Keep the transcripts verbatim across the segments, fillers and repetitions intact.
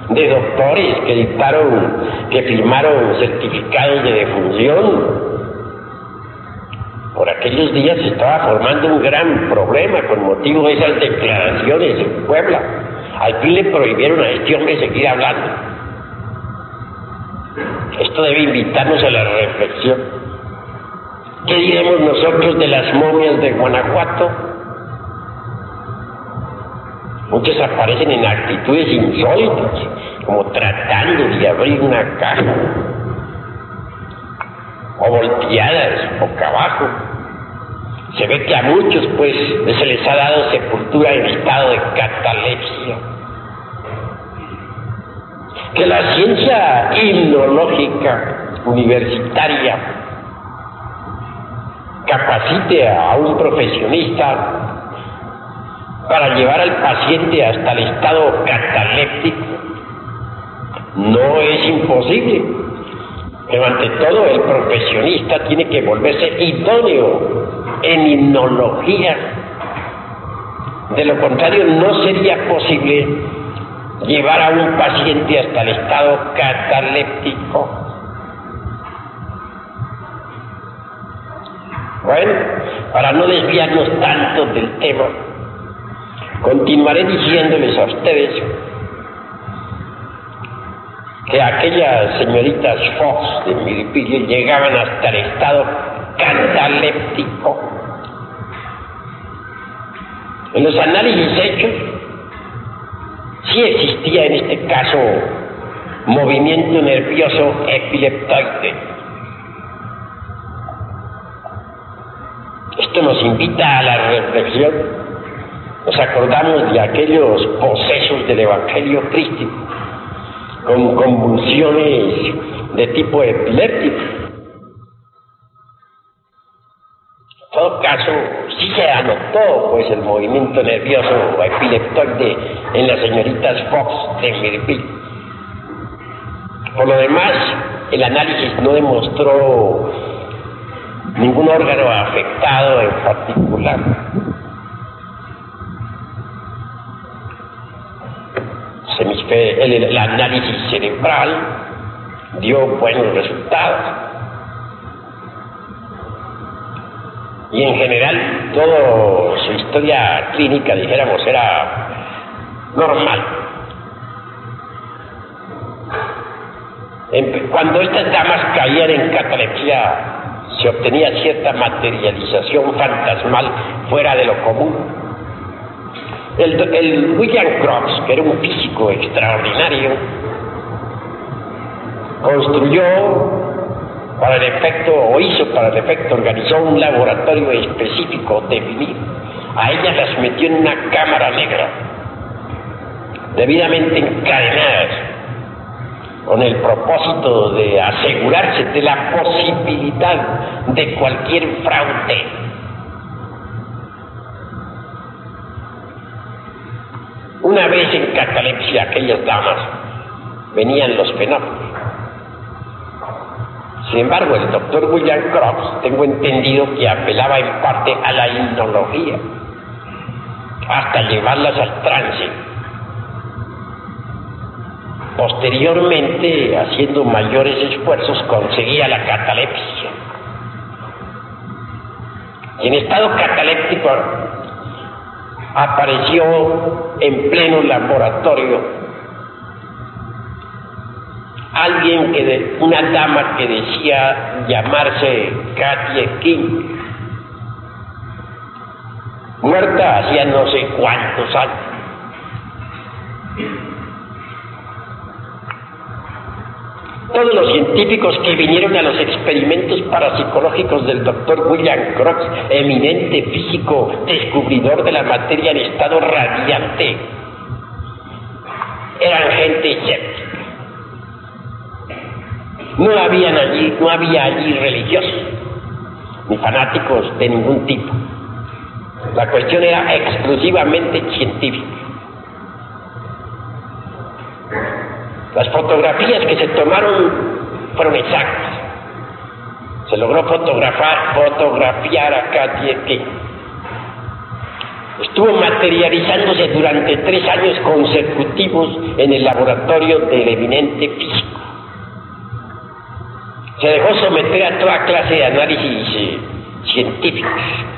de doctores que dictaron, que firmaron certificados de defunción. Por aquellos días se estaba formando un gran problema con motivo de esas declaraciones en Puebla. Al fin le prohibieron a este hombre seguir hablando. Esto debe invitarnos a la reflexión. ¿Qué diremos nosotros de las momias de Guanajuato? Muchos aparecen en actitudes insólitas, como tratando de abrir una caja, o volteadas boca abajo. Se ve que a muchos pues se les ha dado sepultura en estado de catalepsia. Que la ciencia hipnológica universitaria capacite a un profesionista para llevar al paciente hasta el estado cataléptico no es imposible, pero ante todo el profesionista tiene que volverse idóneo en hipnología. De lo contrario no sería posible llevar a un paciente hasta el estado cataléptico. Bueno, para no desviarnos tanto del tema, continuaré diciéndoles a ustedes que aquellas señoritas Fox de Milipillo llegaban hasta el estado cataléptico. En los análisis hechos, sí existía en este caso movimiento nervioso epileptoide. Esto nos invita a la reflexión. Nos acordamos de aquellos posesos del Evangelio crístico con convulsiones de tipo epiléptico. En todo caso, sí se anotó pues el movimiento nervioso epileptoide en las señoritas Fox de Miripil. Por lo demás, el análisis no demostró ningún órgano afectado en particular. El, el análisis cerebral dio buenos resultados y en general toda su historia clínica, dijéramos, era normal. Cuando estas damas caían en catalepsia se obtenía cierta materialización fantasmal fuera de lo común. El, el William Crookes, que era un físico extraordinario, construyó para el efecto, o hizo para el efecto, organizó un laboratorio específico definido. A ellas las metió en una cámara negra, debidamente encadenadas, con el propósito de asegurarse de la posibilidad de cualquier fraude. Una vez en catalepsia, aquellas damas venían los fenómenos. Sin embargo, el doctor William Crookes, tengo entendido que apelaba en parte a la hipnología, hasta llevarlas al trance. Posteriormente, haciendo mayores esfuerzos, conseguía la catalepsia. Y en estado cataléptico apareció en pleno laboratorio alguien que de, una dama que decía llamarse Katie King, muerta hacía no sé cuántos años. Todos los científicos que vinieron a los experimentos parapsicológicos del doctor William Crookes, eminente físico descubridor de la materia en estado radiante, eran gente escéptica. No habían allí, no había allí religiosos ni fanáticos de ningún tipo. La cuestión era exclusivamente científica. Las fotografías que se tomaron fueron exactas. Se logró fotografar, fotografiar a Katie King. estuvo materializándose durante tres años consecutivos en el laboratorio del eminente físico. Se dejó someter a toda clase de análisis eh, científicos.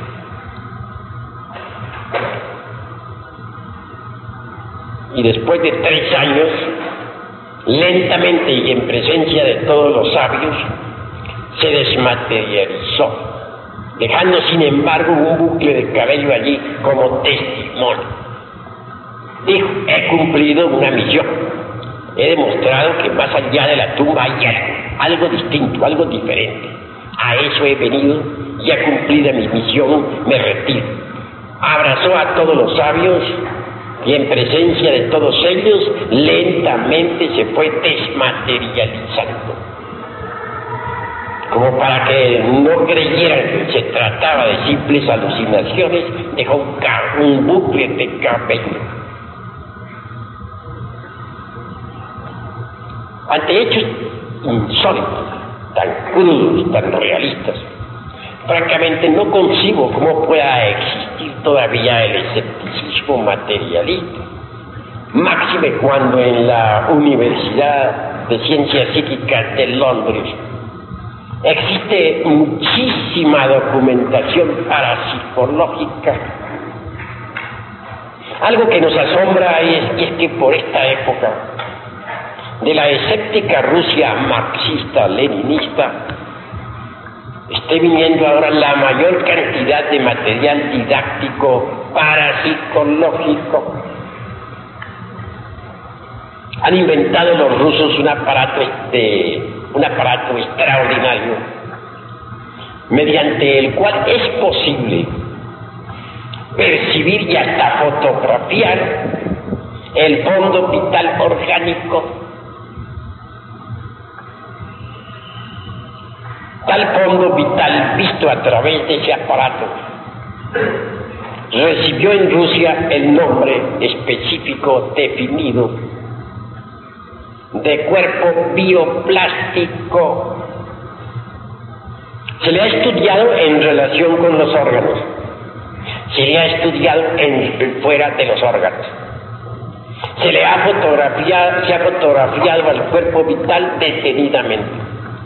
Y después de tres años, lentamente y en presencia de todos los sabios, se desmaterializó, dejando sin embargo un bucle de cabello allí como testimonio. Dijo: he cumplido una misión, he demostrado que más allá de la tumba hay algo, algo distinto, algo diferente. A eso he venido, ya cumplida mi misión, me retiro. Abrazó a todos los sabios y en presencia de todos ellos lentamente se fue desmaterializando, como para que no creyeran que se trataba de simples alucinaciones. Dejó un, un bucle de cabello. Ante hechos insólitos, tan crudos, tan realistas, francamente no concibo cómo pueda existir todavía el escepticismo materialista, máxime cuando en la Universidad de Ciencias Psíquicas de Londres existe muchísima documentación parapsicológica. Algo que nos asombra es, es que por esta época de la escéptica Rusia marxista-leninista esté viniendo ahora la mayor cantidad de material didáctico parapsicológico. Han inventado los rusos un aparato, este, un aparato extraordinario, mediante el cual es posible percibir y hasta fotografiar el fondo vital orgánico. Tal fondo vital, visto a través de ese aparato, recibió en Rusia el nombre específico definido de cuerpo bioplástico. Se le ha estudiado en relación con los órganos, se le ha estudiado en, fuera de los órganos, se le ha fotografiado, se ha fotografiado al cuerpo vital detenidamente.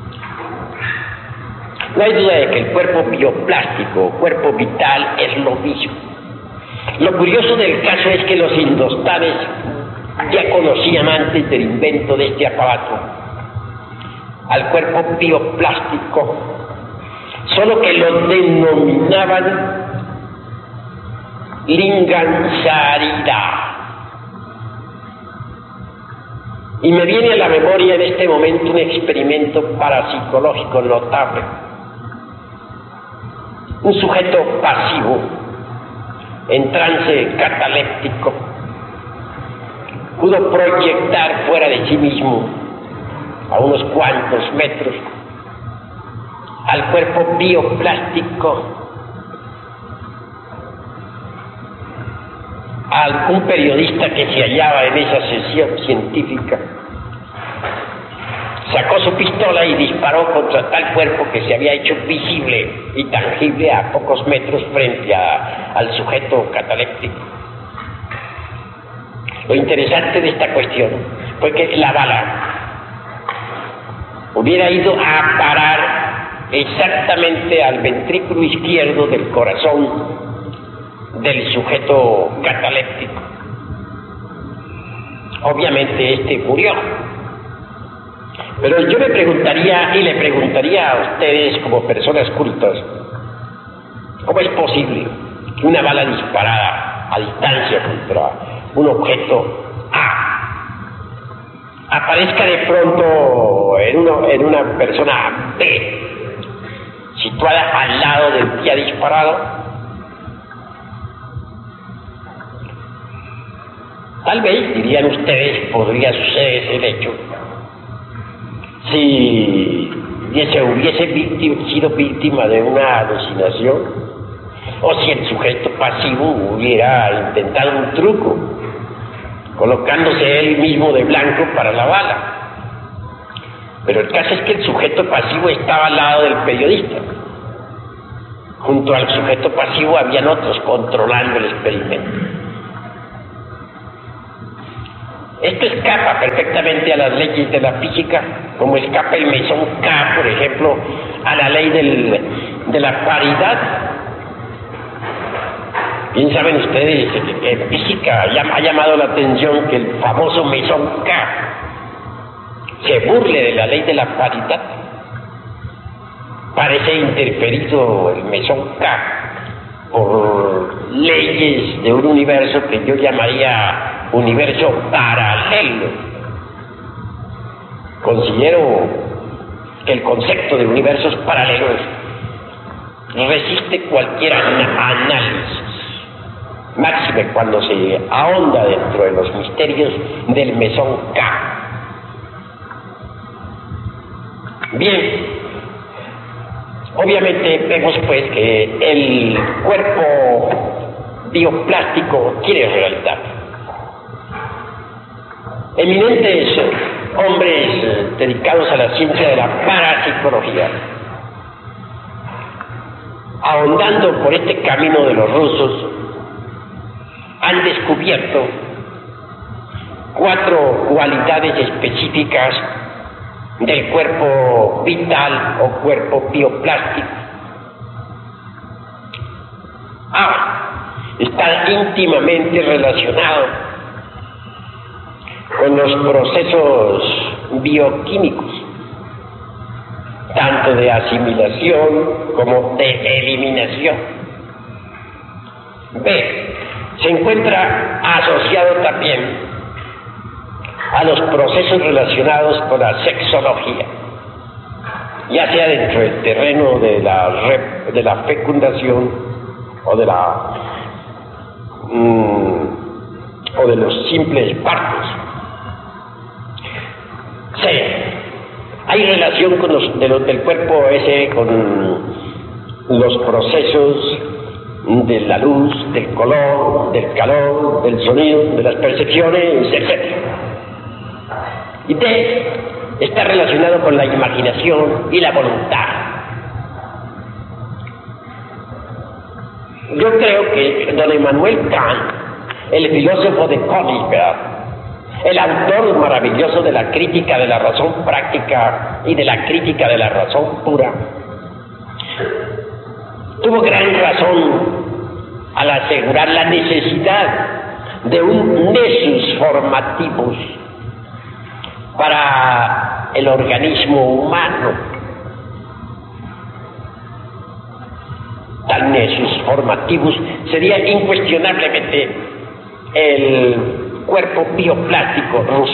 No hay duda de que el cuerpo bioplástico, cuerpo vital, es lo mismo. Lo curioso del caso es que los indostanes ya conocían antes del invento de este aparato al cuerpo bioplástico, solo que lo denominaban Lingansarida. Y me viene a la memoria en este momento un experimento parapsicológico notable. Un sujeto pasivo, en trance cataléptico, pudo proyectar fuera de sí mismo, a unos cuantos metros, al cuerpo bioplástico, a algún periodista que se hallaba en esa sesión científica. Sacó su pistola y disparó contra tal cuerpo que se había hecho visible y tangible a pocos metros frente a, al sujeto cataléptico. Lo interesante de esta cuestión fue que la bala hubiera ido a parar exactamente al ventrículo izquierdo del corazón del sujeto cataléptico. Obviamente este murió. Pero yo me preguntaría, y le preguntaría a ustedes como personas cultas, ¿cómo es posible que una bala disparada a distancia contra un objeto A aparezca de pronto en, uno, en una persona B, situada al lado del que ha disparado? Tal vez, dirían ustedes, podría suceder ese hecho si se hubiese víctima, sido víctima de una alucinación, o si el sujeto pasivo hubiera intentado un truco, colocándose él mismo de blanco para la bala. Pero el caso es que el sujeto pasivo estaba al lado del periodista. junto al sujeto pasivo habían otros controlando el experimento. Esto escapa perfectamente a las leyes de la física, como escapa el mesón K, por ejemplo, a la ley del, de la paridad. Bien saben ustedes que en física ha llamado la atención que el famoso mesón K se burle de la ley de la paridad. Parece interferido el mesón K por leyes de un universo que yo llamaría universo paralelo. Considero que el concepto de universos paralelos resiste cualquier análisis, máxime cuando se ahonda dentro de los misterios del mesón K. Bien, obviamente vemos pues que el cuerpo bioplástico tiene realidad. Eminentes hombres dedicados a la ciencia de la parapsicología, ahondando por este camino de los rusos, han descubierto cuatro cualidades específicas del cuerpo vital o cuerpo bioplástico. A. Está íntimamente relacionado con los procesos bioquímicos, tanto de asimilación como de eliminación. B. Se encuentra asociado también a los procesos relacionados con la sexología, ya sea dentro del terreno de la, rep, de la fecundación o de la mmm, o de los simples partos. C. Hay relación con los, de los, del cuerpo ese con los procesos de la luz, del color, del calor, del sonido, de las percepciones, etcétera. Y D. Está relacionado con la imaginación y la voluntad. Yo creo que don Immanuel Kant, el filósofo de Königsberg, el autor maravilloso de la crítica de la razón práctica y de la crítica de la razón pura, tuvo gran razón al asegurar la necesidad de un nexus formativus para el organismo humano. Tal nexus formativus sería incuestionablemente el cuerpo bioplástico ruso.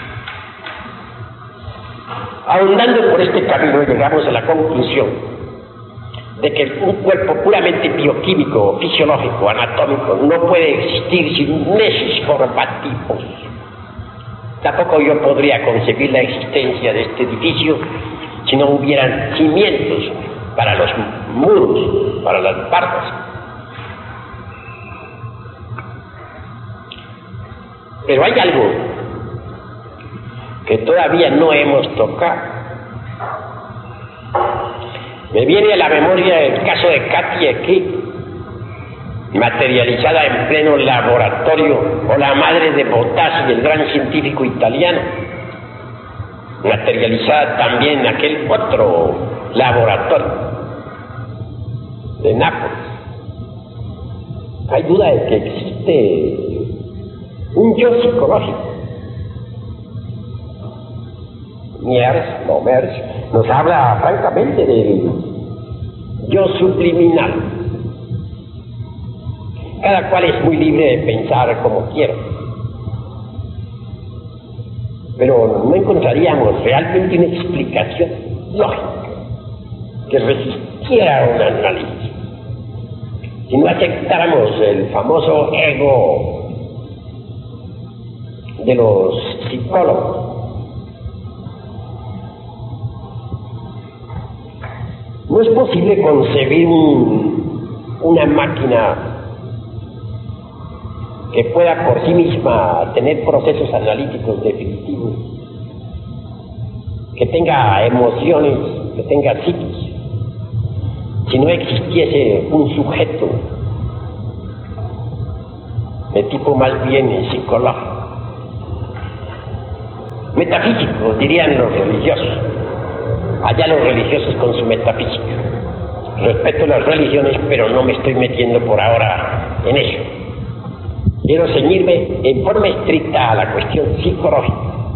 Ahondando por este camino llegamos a la conclusión de que un cuerpo puramente bioquímico, fisiológico, anatómico no puede existir sin nexus formativus. Tampoco yo podría concebir la existencia de este edificio si no hubieran cimientos para los muros, para las bardas. Pero hay algo que todavía no hemos tocado. Me viene a la memoria el caso de Katia Kick, materializada en pleno laboratorio, o la madre de Botassi, el gran científico italiano, materializada también en aquel otro laboratorio de Nápoles. Hay duda de que existe un yo psicológico. Miers, no Mers, nos habla francamente del yo subliminal. Cada cual es muy libre de pensar como quiera, pero no encontraríamos realmente una explicación lógica que resistiera un análisis si no aceptáramos el famoso ego de los psicólogos. No es posible concebir un, una máquina que pueda por sí misma tener procesos analíticos definitivos, que tenga emociones, que tenga psiquis, si no existiese un sujeto de tipo más bien psicológico, metafísico, dirían los religiosos. Allá los religiosos con su metafísica. Respeto las religiones, pero no me estoy metiendo por ahora en eso. Quiero ceñirme en forma estricta a la cuestión psicológica.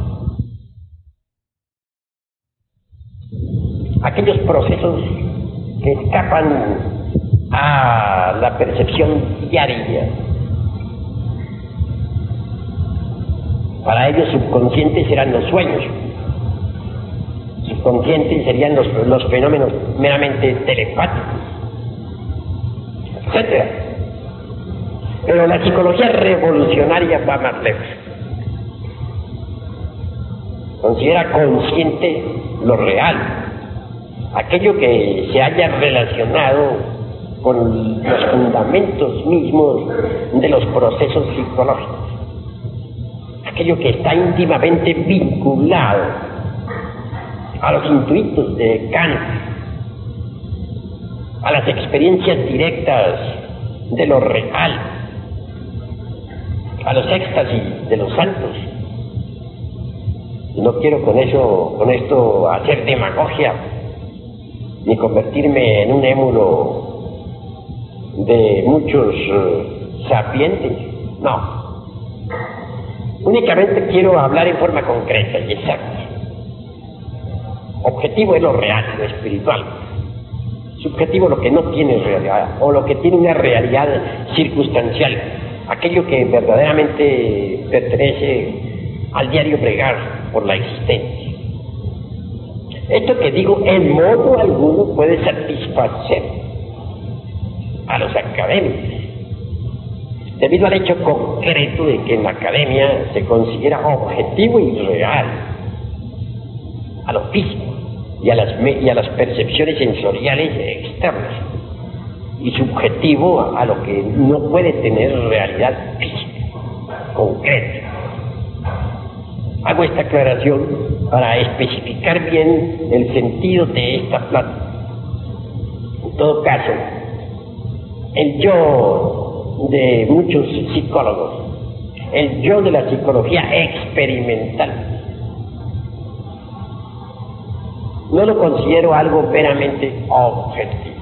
Aquellos procesos que escapan a la percepción diaria. Para ellos subconscientes serán los sueños. Subconscientes serían los, los fenómenos meramente telepáticos, etcétera. Pero la psicología revolucionaria va más lejos. Considera consciente lo real, aquello que se haya relacionado con los fundamentos mismos de los procesos psicológicos, aquello que está íntimamente vinculado a los intuitos de Kant, a las experiencias directas de lo real, a los éxtasis de los santos. No quiero con eso, con esto hacer demagogia, ni convertirme en un émulo de muchos uh, sapientes, no. Únicamente quiero hablar en forma concreta y exacta. Objetivo es lo real, lo espiritual. Subjetivo lo que no tiene realidad, o lo que tiene una realidad circunstancial, aquello que verdaderamente pertenece al diario bregar por la existencia. Esto que digo en modo alguno puede satisfacer a los académicos, debido al hecho concreto de que en la academia se considera objetivo y real a lo físico y a las, y a las percepciones sensoriales externas, y subjetivo a lo que no puede tener realidad física, concreta. Hago esta aclaración para especificar bien el sentido de esta plática. En todo caso, el yo de muchos psicólogos, el yo de la psicología experimental, no lo considero algo meramente objetivo.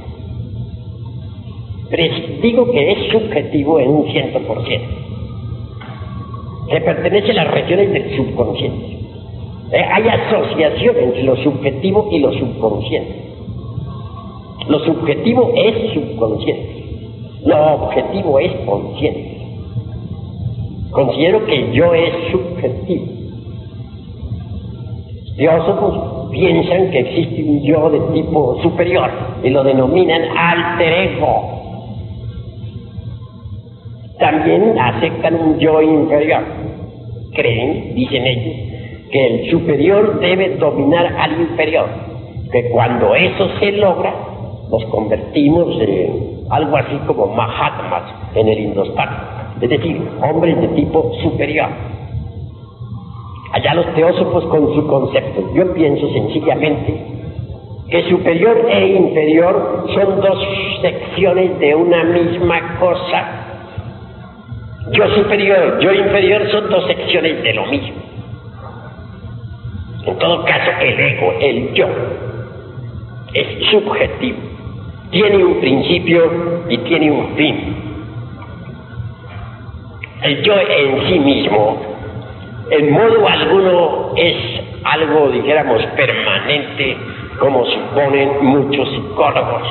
Pero digo que es subjetivo en un cien por ciento, que pertenece a las regiones del subconsciente. Eh, hay asociación entre lo subjetivo y lo subconsciente. Lo subjetivo es subconsciente, lo objetivo es consciente. Considero que el yo es subjetivo. Teósofos piensan que existe un yo de tipo superior y lo denominan alter ego. También aceptan un yo inferior. Creen, dicen ellos, que el superior debe dominar al inferior, que cuando eso se logra, nos convertimos en algo así como Mahatmas en el Hindustán, es decir, hombres de tipo superior. Allá los teósofos con su concepto. Yo pienso sencillamente que superior e inferior son dos secciones de una misma cosa. Yo superior, yo inferior son dos secciones de lo mismo. En todo caso, el ego, el yo, es subjetivo. Tiene un principio y tiene un fin. El yo en sí mismo, en modo alguno, es algo, dijéramos, permanente, como suponen muchos psicólogos.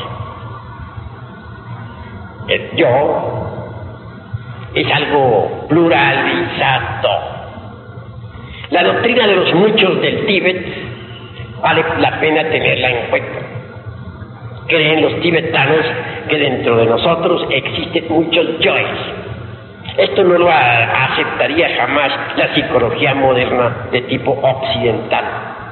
El yo es algo pluralizado. La doctrina de los muchos del Tíbet vale la pena tenerla en cuenta. Creen los tibetanos que dentro de nosotros existen muchos yoes. Esto no lo aceptaría jamás la psicología moderna de tipo occidental.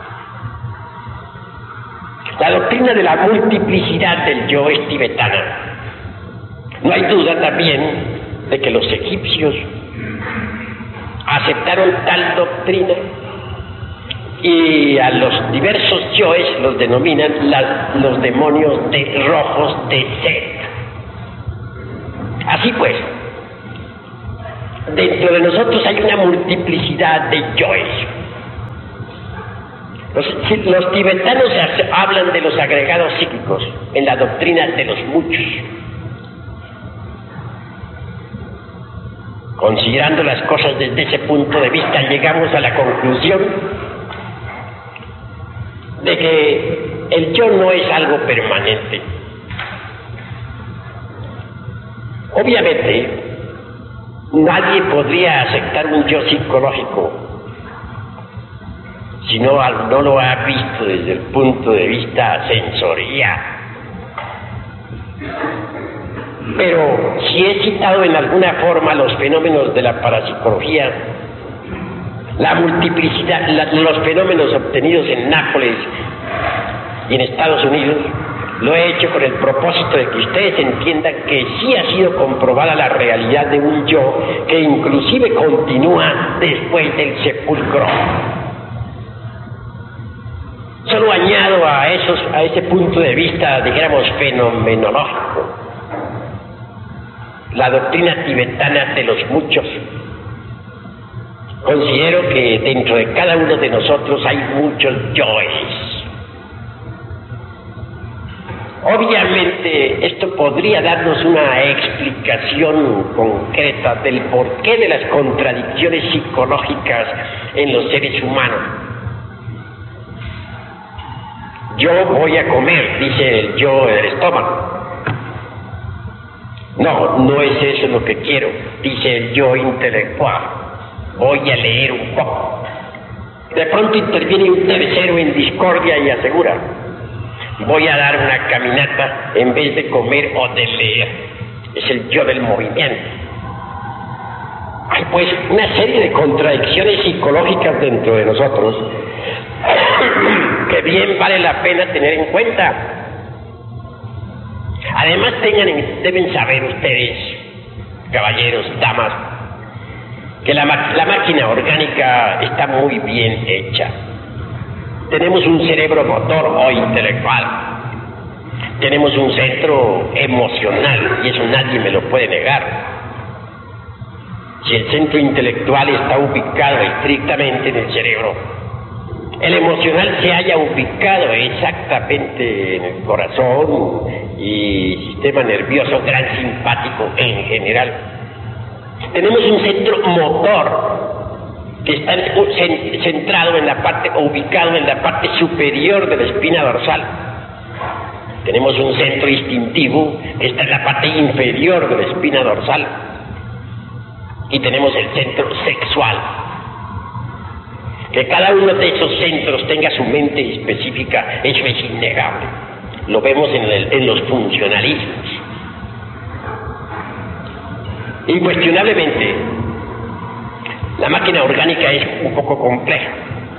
La doctrina de la multiplicidad del yo es tibetana. No hay duda también de que los egipcios aceptaron tal doctrina Y a los diversos yoes los denominan las, los demonios de rojos de Set. Así pues, dentro de nosotros hay una multiplicidad de yoes. Los, los tibetanos hablan de los agregados psíquicos en la doctrina de los muchos. Considerando las cosas desde ese punto de vista, llegamos a la conclusión de que el yo no es algo permanente. Obviamente, nadie podría aceptar un yo psicológico si no, no lo ha visto desde el punto de vista sensorial. Pero si he citado en alguna forma los fenómenos de la parapsicología, la multiplicidad, la, los fenómenos obtenidos en Nápoles y en Estados Unidos, lo he hecho con el propósito de que ustedes entiendan que sí ha sido comprobada la realidad de un yo que inclusive continúa después del sepulcro. Solo añado a esos, a ese punto de vista, dijéramos, fenomenológico, la doctrina tibetana de los muchos. Considero que dentro de cada uno de nosotros hay muchos yoes. Obviamente esto podría darnos una explicación concreta del porqué de las contradicciones psicológicas en los seres humanos. Yo voy a comer, dice el yo del estómago. No, no es eso lo que quiero, dice el yo intelectual. Voy a leer un poco. De pronto interviene un tercero en discordia y asegura: voy a dar una caminata en vez de comer o de leer. Es el yo del movimiento. Hay pues una serie de contradicciones psicológicas dentro de nosotros que bien vale la pena tener en cuenta. Además tengan, deben saber ustedes, caballeros, damas, que la, la máquina orgánica está muy bien hecha. Tenemos un cerebro motor o intelectual. Tenemos un centro emocional, y eso nadie me lo puede negar. Si el centro intelectual está ubicado estrictamente en el cerebro, el emocional se haya ubicado exactamente en el corazón y sistema nervioso gran simpático en general. Tenemos un centro motor que está centrado en la parte, o ubicado en la parte superior de la espina dorsal. Tenemos un centro instintivo que está en la parte inferior de la espina dorsal. Y tenemos el centro sexual. Que cada uno de esos centros tenga su mente específica, eso es innegable. Lo vemos en, el, en los funcionalismos. Incuestionablemente, la máquina orgánica es un poco compleja.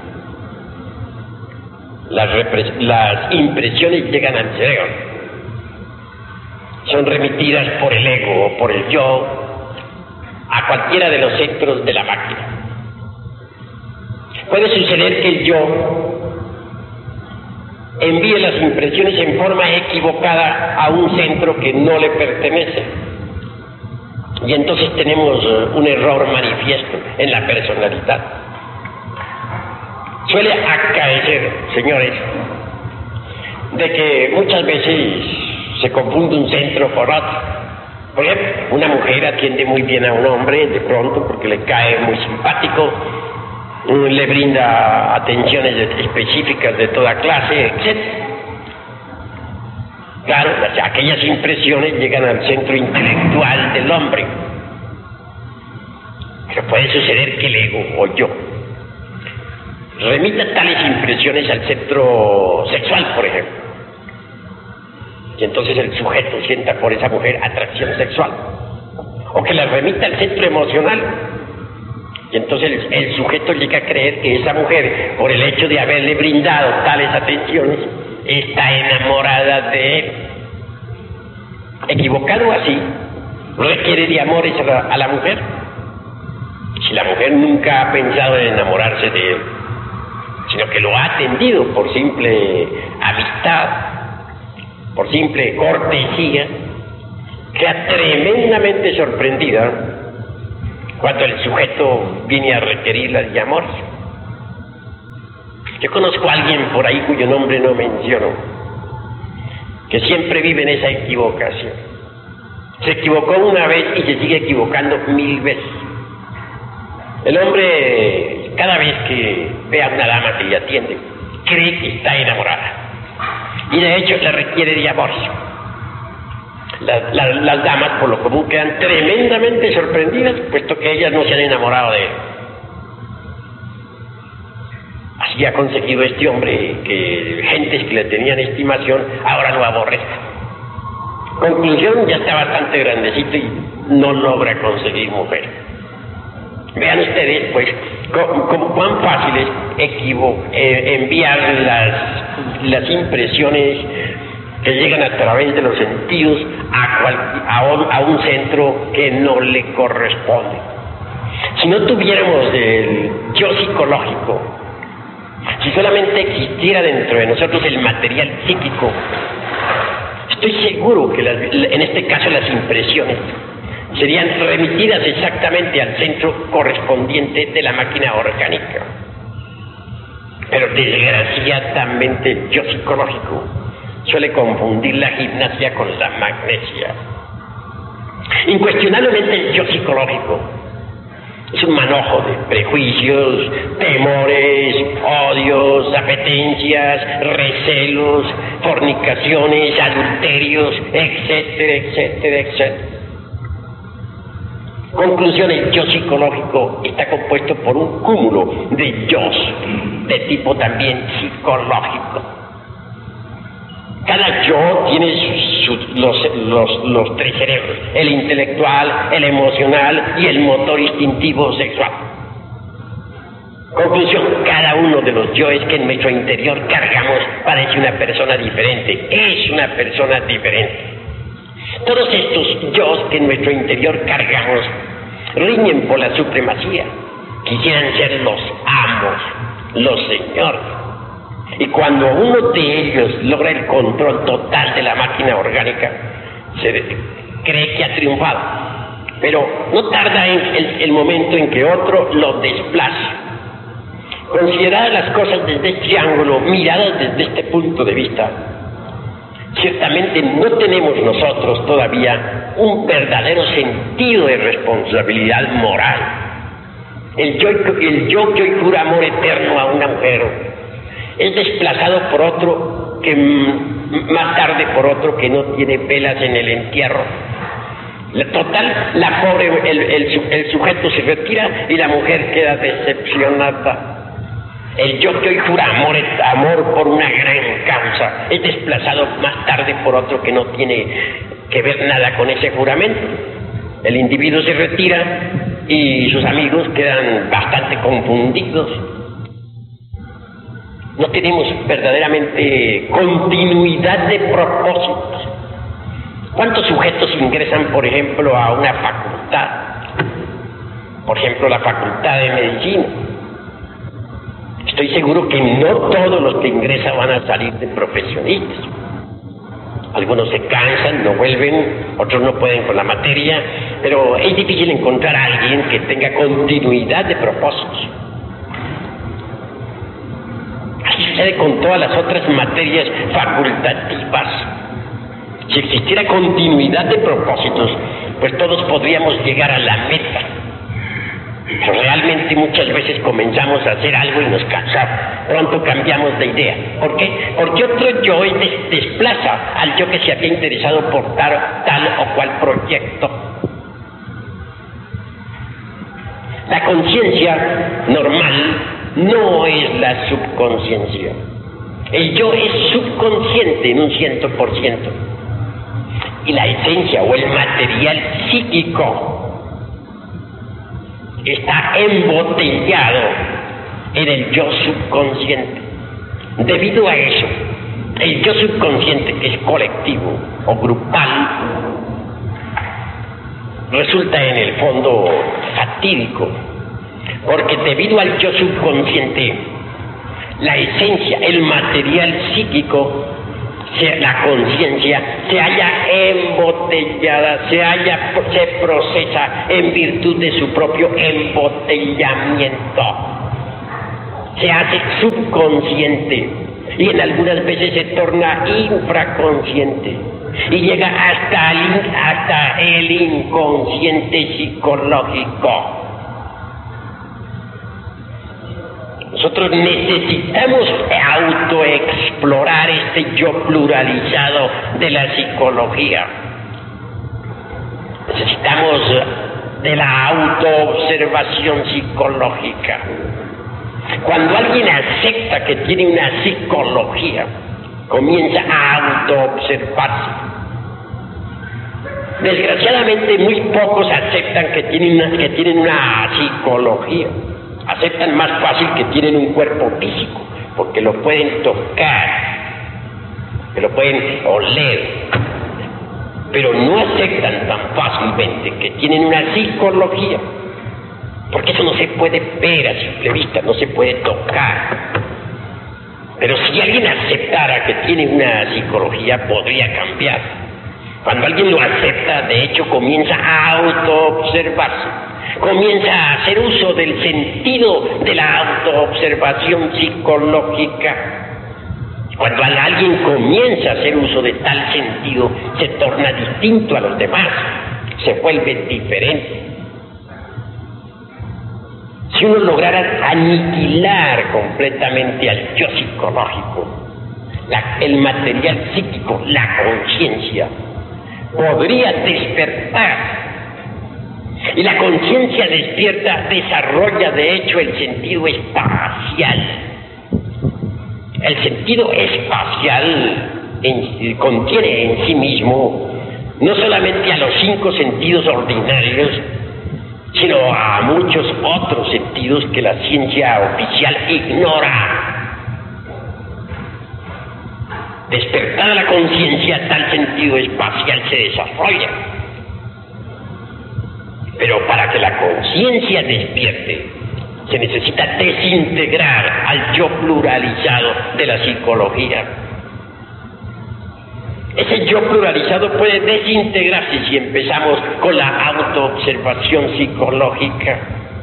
Las, las impresiones llegan al cerebro. Son remitidas por el ego o por el yo a cualquiera de los centros de la máquina. Puede suceder que el yo envíe las impresiones en forma equivocada a un centro que no le pertenece. Y entonces tenemos un error manifiesto en la personalidad. Suele acaecer, señores, de que muchas veces se confunde un centro por otro. Por ejemplo, una mujer atiende muy bien a un hombre de pronto porque le cae muy simpático, le brinda atenciones específicas de toda clase, etcétera. Claro, aquellas impresiones llegan al centro intelectual del hombre. Pero puede suceder que el ego o yo remita tales impresiones al centro sexual, por ejemplo. Y entonces el sujeto sienta por esa mujer atracción sexual. O que la remita al centro emocional. Y entonces el, el sujeto llega a creer que esa mujer, por el hecho de haberle brindado tales atenciones, está enamorada de él. Equivocado así, requiere de amores a la, a la mujer. Si la mujer nunca ha pensado en enamorarse de él, sino que lo ha atendido por simple amistad, por simple cortesía, queda tremendamente sorprendida cuando el sujeto viene a requerirla de amor. Yo conozco a alguien por ahí cuyo nombre no menciono, que siempre vive en esa equivocación. Se equivocó una vez y se sigue equivocando mil veces. El hombre, cada vez que ve a una dama que le atiende, cree que está enamorada y de hecho le requiere de amor. La, la, las damas por lo común quedan tremendamente sorprendidas, puesto que ellas no se han enamorado de él. Así ha conseguido este hombre que gentes que le tenían estimación ahora lo aborrezcan. Conclusión, ya está bastante grandecito y no logra conseguir mujer. Vean ustedes, pues, cuán fácil es equivo eh, enviar las, las impresiones que llegan a través de los sentidos a, cual, a, un, a un centro que no le corresponde. Si no tuviéramos el yo psicológico, si solamente existiera dentro de nosotros el material psíquico, estoy seguro que las, en este caso las impresiones serían remitidas exactamente al centro correspondiente de la máquina orgánica. Pero desgraciadamente el yo psicológico suele confundir la gimnasia con la magnesia. Incuestionablemente el yo psicológico es un manojo de prejuicios, temores, odios, apetencias, recelos, fornicaciones, adulterios, etcétera, etcétera, etcétera. Conclusión, el yo psicológico está compuesto por un cúmulo de yos de tipo también psicológico. Cada yo tiene su, su, los, los, los tres cerebros, el intelectual, el emocional y el motor instintivo sexual. Conclusión, cada uno de los yoes que en nuestro interior cargamos parece una persona diferente, es una persona diferente. Todos estos yoes que en nuestro interior cargamos riñen por la supremacía, quisieran ser los amos, los señores. Y cuando uno de ellos logra el control total de la máquina orgánica, se cree que ha triunfado. Pero no tarda en el, el momento en que otro lo desplace. Consideradas las cosas desde este ángulo, miradas desde este punto de vista, ciertamente no tenemos nosotros todavía un verdadero sentido de responsabilidad moral. El yo, el yo que hoy jura amor eterno a una mujer es desplazado por otro que más tarde por otro que no tiene velas en el entierro. La, total, la pobre, el, el, el sujeto se retira y la mujer queda decepcionada. El yo que hoy jura amor, amor por una gran causa es desplazado más tarde por otro que no tiene que ver nada con ese juramento. El individuo se retira y sus amigos quedan bastante confundidos. No tenemos verdaderamente continuidad de propósitos. ¿Cuántos sujetos ingresan, por ejemplo, a una facultad? Por ejemplo, la facultad de medicina. Estoy seguro que no todos los que ingresan van a salir de profesionistas. Algunos se cansan, no vuelven, otros no pueden con la materia, pero es difícil encontrar a alguien que tenga continuidad de propósitos. Así sucede con todas las otras materias facultativas. Si existiera continuidad de propósitos, pues todos podríamos llegar a la meta. Pero realmente muchas veces comenzamos a hacer algo y nos cansamos. Pronto cambiamos de idea. ¿Por qué? Porque otro yo des desplaza al yo que se había interesado por tal, tal o cual proyecto. La conciencia normal no es la subconsciencia. El yo es subconsciente en un ciento por ciento. Y la esencia o el material psíquico está embotellado en el yo subconsciente. Debido a eso, el yo subconsciente, que es colectivo o grupal, resulta en el fondo fatídico, porque debido al yo subconsciente, la esencia, el material psíquico, la conciencia, se halla embotellada, se halla, se procesa en virtud de su propio embotellamiento. Se hace subconsciente y en algunas veces se torna infraconsciente y llega hasta el, hasta el inconsciente psicológico. Nosotros necesitamos autoexplorar este yo pluralizado de la psicología. Necesitamos de la autoobservación psicológica. Cuando alguien acepta que tiene una psicología, comienza a autoobservarse. Desgraciadamente, muy pocos aceptan que tienen una, que tienen una psicología. Aceptan más fácil que tienen un cuerpo físico, porque lo pueden tocar, que lo pueden oler, pero no aceptan tan fácilmente que tienen una psicología, porque eso no se puede ver a simple vista, no se puede tocar. Pero si alguien aceptara que tiene una psicología, podría cambiar. Cuando alguien lo acepta, de hecho, comienza a autoobservarse. Comienza a hacer uso del sentido de la autoobservación psicológica. Cuando alguien comienza a hacer uso de tal sentido, se torna distinto a los demás, se vuelve diferente. Si uno lograra aniquilar completamente al yo psicológico, la, el material psíquico, la conciencia, podría despertar. Y la conciencia despierta desarrolla de hecho el sentido espacial. El sentido espacial en, contiene en sí mismo no solamente a los cinco sentidos ordinarios, sino a muchos otros sentidos que la ciencia oficial ignora. Despertada la conciencia, tal sentido espacial se desarrolla. Pero para que la conciencia despierte, se necesita desintegrar al yo pluralizado de la psicología. Ese yo pluralizado puede desintegrarse si empezamos con la autoobservación psicológica.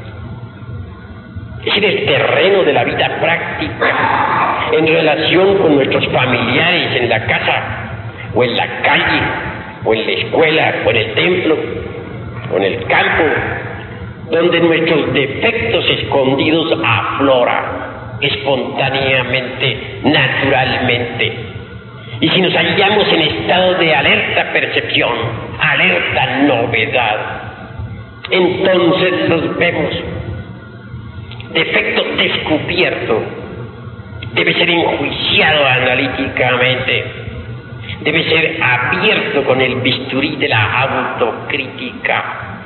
Es en el terreno de la vida práctica, en relación con nuestros familiares en la casa, o en la calle, o en la escuela, o en el templo, o en el campo, donde nuestros defectos escondidos afloran espontáneamente, naturalmente. Y si nos hallamos en estado de alerta percepción, alerta novedad, entonces los vemos. Defecto descubierto debe ser enjuiciado analíticamente, debe ser abierto con el bisturí de la autocrítica.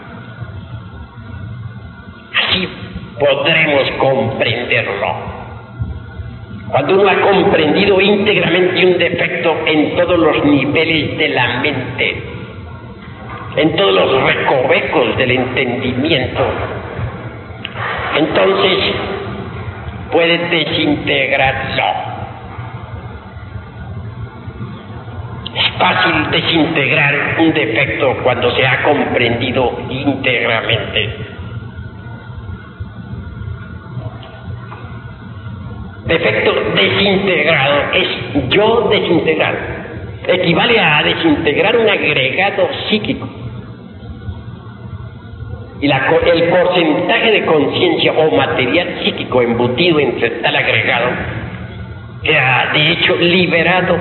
Así podremos comprenderlo. Cuando uno ha comprendido íntegramente un defecto en todos los niveles de la mente, en todos los recovecos del entendimiento, entonces puede desintegrarlo. Es fácil desintegrar un defecto cuando se ha comprendido íntegramente. Defecto desintegrado es yo desintegrado. Equivale a desintegrar un agregado psíquico. Y la, el porcentaje de conciencia o material psíquico embutido entre tal agregado queda de hecho liberado.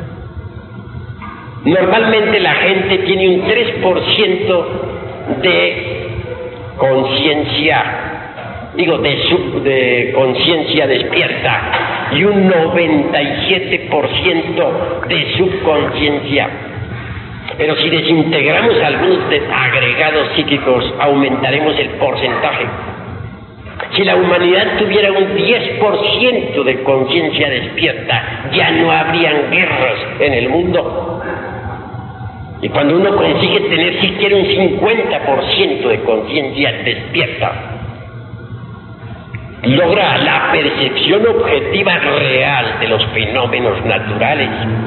Normalmente la gente tiene un tres por ciento de conciencia, digo, de, sub, de conciencia despierta y un noventa y siete por ciento de subconsciencia. Pero si desintegramos algunos de agregados psíquicos, aumentaremos el porcentaje. Si la humanidad tuviera un diez por ciento de conciencia despierta, ya no habrían guerras en el mundo. Y cuando uno consigue tener siquiera un cincuenta por ciento de conciencia despierta, logra la percepción objetiva real de los fenómenos naturales.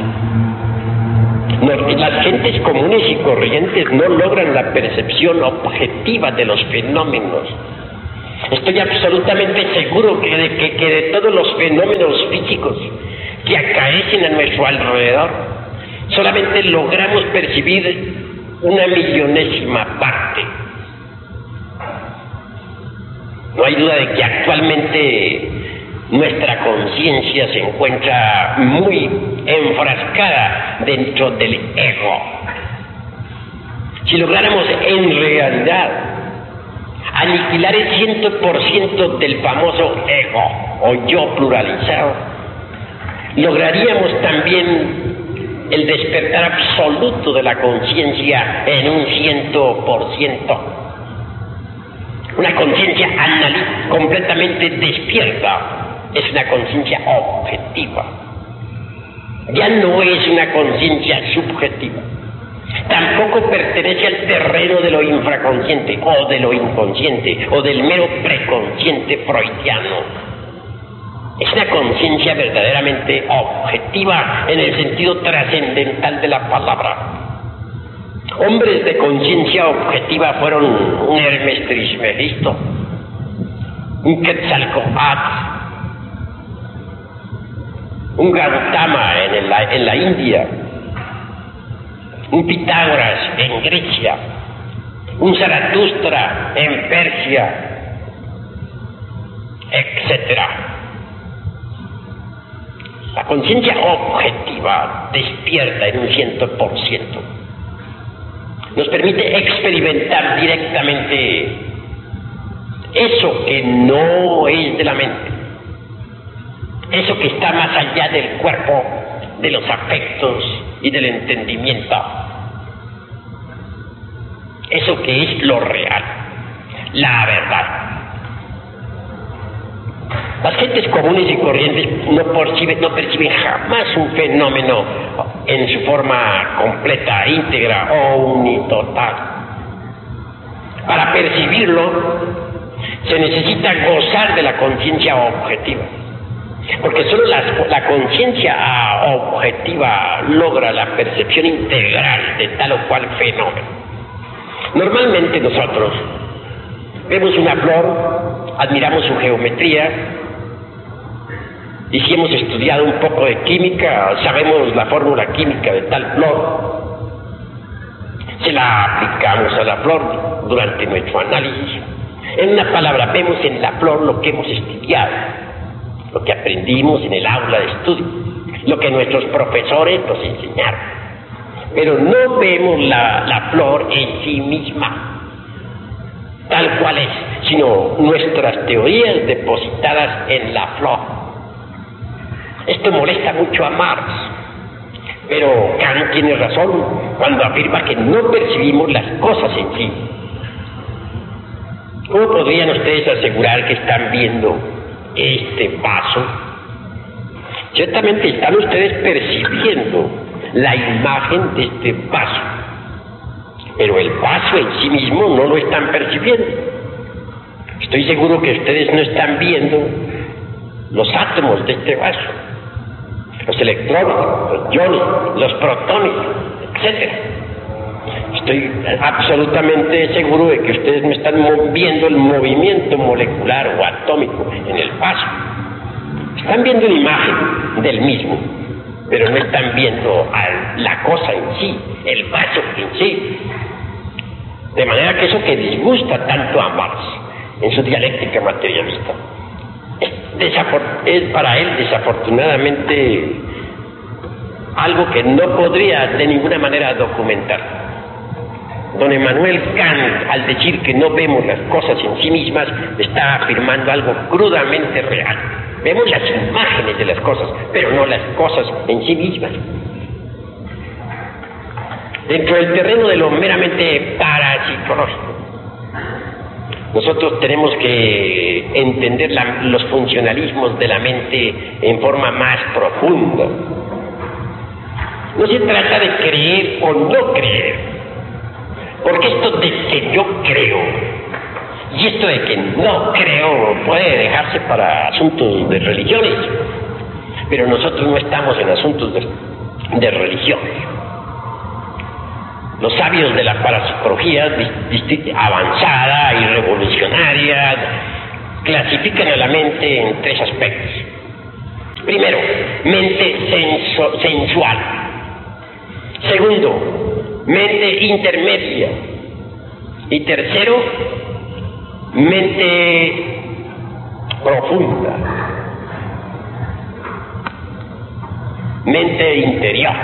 Las gentes comunes y corrientes no logran la percepción objetiva de los fenómenos. Estoy absolutamente seguro que de, que, que de todos los fenómenos físicos que acaecen a nuestro alrededor, solamente logramos percibir una millonésima parte. No hay duda de que actualmente nuestra conciencia se encuentra muy enfrascada dentro del ego. Si lográramos en realidad aniquilar el cien por ciento del famoso ego o yo pluralizado, lograríamos también el despertar absoluto de la conciencia en un ciento por ciento. Una conciencia analítica completamente despierta es una conciencia objetiva. Ya no es una conciencia subjetiva. Tampoco pertenece al terreno de lo infraconsciente o de lo inconsciente o del mero preconsciente freudiano. Es una conciencia verdaderamente objetiva en el sentido trascendental de la palabra. Hombres de conciencia objetiva fueron un Hermes Trismegisto, un Quetzalcóatl, un Gautama en, el, en la India, un Pitágoras en Grecia, un Zaratustra en Persia, etcétera. La conciencia objetiva despierta en un ciento por ciento. Nos permite experimentar directamente eso que no es de la mente, eso que está más allá del cuerpo, de los afectos y del entendimiento, eso que es lo real, la verdad. Las gentes comunes y corrientes no perciben, no perciben jamás un fenómeno en su forma completa, íntegra o unitotal. Para percibirlo, se necesita gozar de la conciencia objetiva, porque solo la, la conciencia objetiva logra la percepción integral de tal o cual fenómeno. Normalmente nosotros vemos una flor, admiramos su geometría, y si hemos estudiado un poco de química, sabemos la fórmula química de tal flor, se la aplicamos a la flor durante nuestro análisis. En una palabra, vemos en la flor lo que hemos estudiado, lo que aprendimos en el aula de estudio, lo que nuestros profesores nos enseñaron. Pero no vemos la, la flor en sí misma, tal cual es, sino nuestras teorías depositadas en la flor. Esto molesta mucho a Marx, pero Kant tiene razón cuando afirma que no percibimos las cosas en sí. ¿Cómo podrían ustedes asegurar que están viendo este vaso? Ciertamente están ustedes percibiendo la imagen de este vaso, pero el vaso en sí mismo no lo están percibiendo. Estoy seguro que ustedes no están viendo los átomos de este vaso, los electrones, los iones, los protones, etcétera. Estoy absolutamente seguro de que ustedes me están viendo el movimiento molecular o atómico en el vaso. Están viendo una imagen del mismo, pero no están viendo a la cosa en sí, el vaso en sí. De manera que eso que disgusta tanto a Marx en su dialéctica materialista es, es para él desafortunadamente algo que no podría de ninguna manera documentar. Don Emmanuel Kant, al decir que no vemos las cosas en sí mismas, está afirmando algo crudamente real. Vemos las imágenes de las cosas, pero no las cosas en sí mismas. Dentro del terreno de lo meramente parapsicológico, nosotros tenemos que entender la, los funcionalismos de la mente en forma más profunda. No se trata de creer o no creer, porque esto de que yo creo Y esto de que no creo puede dejarse para asuntos de religiones, pero nosotros no estamos en asuntos de, de religión. Los sabios de la parapsicología avanzada y revolucionaria clasifican a la mente en tres aspectos. Primero, mente senso, sensual. Segundo, mente intermedia. Y tercero, mente profunda, mente interior.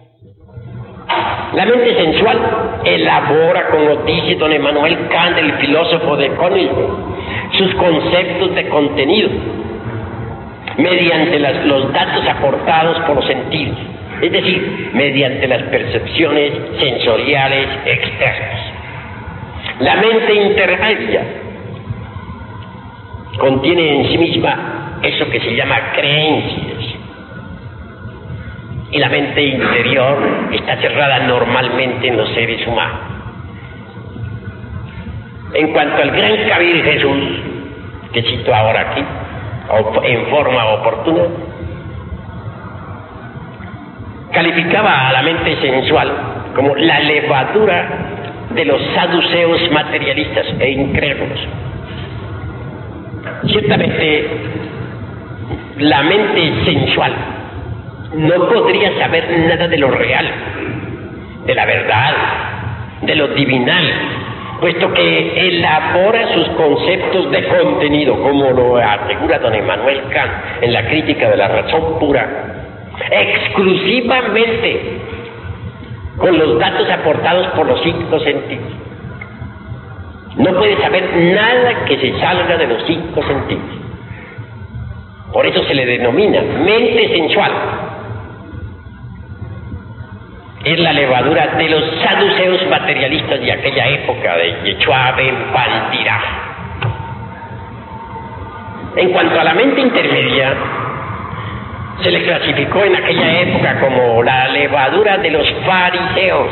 La mente sensual elabora, como dice don Emmanuel Kant, el filósofo de Königsberg, sus conceptos de contenido mediante las, los datos aportados por los sentidos, es decir, mediante las percepciones sensoriales externas. La mente intermedia contiene en sí misma eso que se llama creencias. Y la mente interior está cerrada normalmente en los seres humanos. En cuanto al gran Kabir Jesús, que cito ahora aquí, en forma oportuna, calificaba a la mente sensual como la levadura de los saduceos materialistas e incrédulos. Ciertamente, la mente sensual no podría saber nada de lo real, de la verdad, de lo divinal, puesto que elabora sus conceptos de contenido, como lo asegura don Emmanuel Kant en la Crítica de la Razón Pura, exclusivamente con los datos aportados por los cinco sentidos. No puede saber nada que se salga de los cinco sentidos. Por eso se le denomina mente sensual. Es la levadura de los saduceos materialistas de aquella época, de Yeshua ben Pantirá. En cuanto a la mente intermedia, se le clasificó en aquella época como la levadura de los fariseos,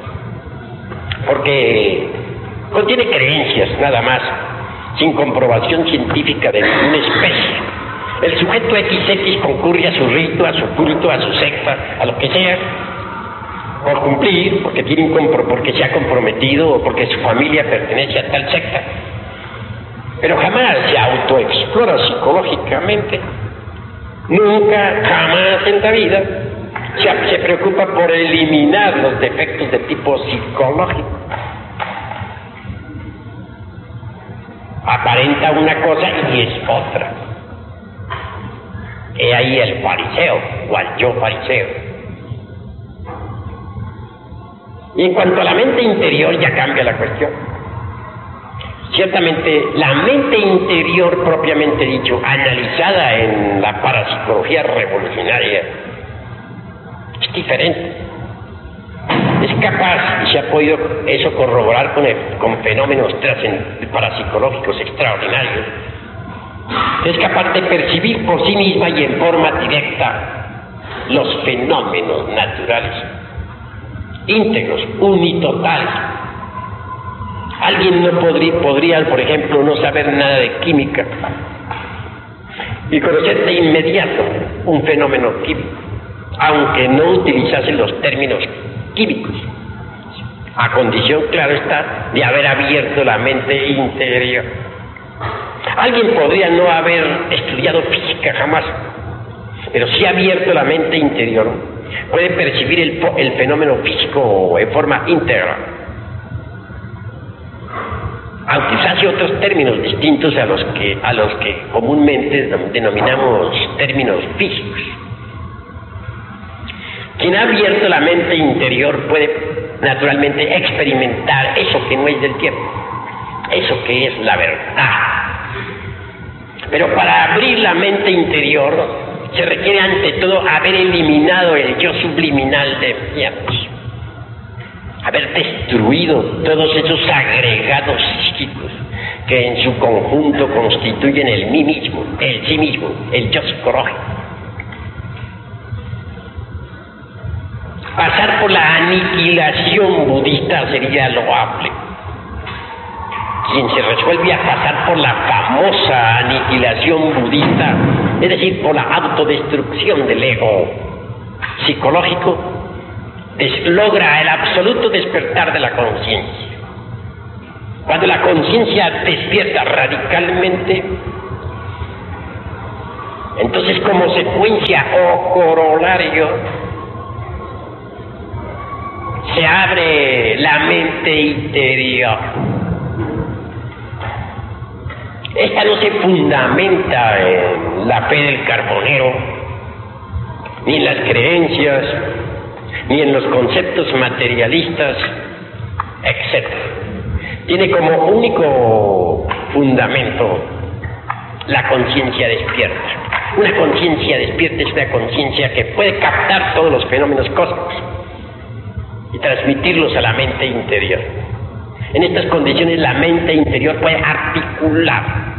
porque contiene creencias nada más, sin comprobación científica de ninguna especie. El sujeto equis equis concurre a su rito, a su culto, a su secta, a lo que sea, por cumplir, porque tiene un compro, porque se ha comprometido o porque su familia pertenece a tal secta, pero jamás se autoexplora psicológicamente, nunca, jamás en la vida se, se preocupa por eliminar los defectos de tipo psicológico. Aparenta una cosa y es otra. He ahí el fariseo o al yo fariseo. Y en cuanto a la mente interior, ya cambia la cuestión. Ciertamente, la mente interior, propiamente dicho, analizada en la parapsicología revolucionaria, es diferente. Es capaz, y se ha podido eso corroborar con, el, con fenómenos parapsicológicos extraordinarios, es capaz de percibir por sí misma y en forma directa los fenómenos naturales, íntegros, unitotales. Alguien no podría, podría, por ejemplo, no saber nada de química y conocer de inmediato un fenómeno químico, aunque no utilizase los términos químicos, a condición, claro está, de haber abierto la mente interior. Alguien podría no haber estudiado física jamás, pero si ha abierto la mente interior, puede percibir el, el fenómeno físico en forma íntegra, aunque usase otros términos distintos a los que, a los que comúnmente denominamos términos físicos. Quien ha abierto la mente interior puede naturalmente experimentar eso que no es del tiempo, eso que es la verdad. Pero para abrir la mente interior se requiere ante todo haber eliminado el yo subliminal de tiempos, haber destruido todos esos agregados psíquicos que en su conjunto constituyen el mí mismo, el sí mismo, el yo psicológico. Pasar por la aniquilación budista sería loable. quien se resuelve a pasar por la famosa aniquilación budista, es decir, por la autodestrucción del ego psicológico, des- logra el absoluto despertar de la conciencia. Cuando la conciencia despierta radicalmente, entonces como secuencia o corolario, se abre la mente interior. Esta no se fundamenta en la fe del carbonero, ni en las creencias, ni en los conceptos materialistas, etcétera. Tiene como único fundamento la conciencia despierta. Una conciencia despierta es una conciencia que puede captar todos los fenómenos cósmicos y transmitirlos a la mente interior. En estas condiciones la mente interior puede articular